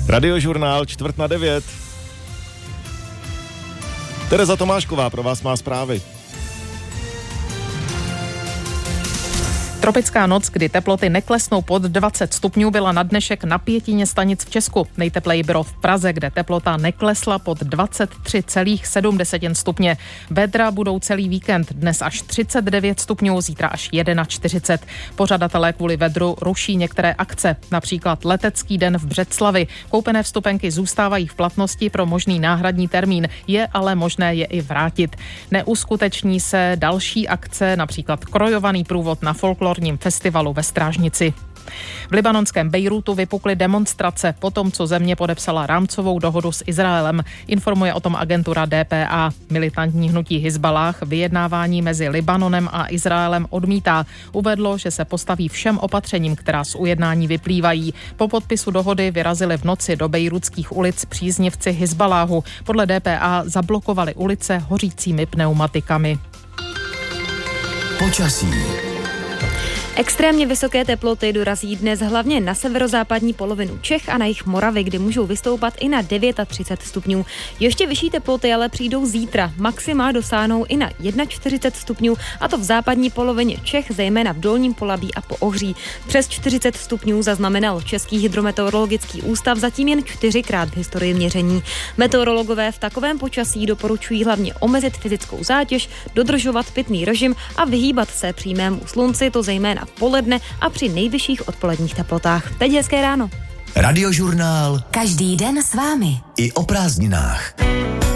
Radiožurnál 8:45. Tereza Tomášková pro vás má zprávy. Tropická noc, kdy teploty neklesnou pod 20 stupňů, byla na dnešek na 5 stanic v Česku. Nejtepleji bylo v Praze, kde teplota neklesla pod 23,7 stupně. Vedra budou celý víkend, dnes až 39 stupňů, zítra až 41. Pořadatelé kvůli vedru ruší některé akce, například letecký den v Břeclavi. Koupené vstupenky zůstávají v platnosti pro možný náhradní termín, je ale možné je i vrátit. Neuskuteční se další akce, například krojovaný průvod na folklorním festivalu ve Strážnici. V libanonském Bejrútu vypukly demonstrace po tom, co země podepsala rámcovou dohodu s Izraelem. Informuje o tom agentura DPA. Militantní hnutí Hizballáh vyjednávání mezi Libanonem a Izraelem odmítá. Uvedlo, že se postaví všem opatřením, která z ujednání vyplývají. Po podpisu dohody vyrazili v noci do bejrútských ulic příznivci Hizballáhu. Podle DPA zablokovali ulice hořícími pneumatikami. Počasí. Extrémně vysoké teploty dorazí dnes hlavně na severozápadní polovinu Čech a na jih Moravy, kde můžou vystoupat i na 39 stupňů. Ještě vyšší teploty ale přijdou zítra. Maxima dosáhnou i na 41 stupňů, a to v západní polovině Čech, zejména v Dolním Polabí a Poohří. Přes 40 stupňů zaznamenal Český hydrometeorologický ústav zatím jen 4krát v historii měření. Meteorologové v takovém počasí doporučují hlavně omezit fyzickou zátěž, dodržovat pitný režim a vyhýbat se přímému slunci, to zejména v poledne a při nejvyšších odpoledních teplotách. Teď hezké ráno. Radiožurnál. Každý den s vámi. I o prázdninách.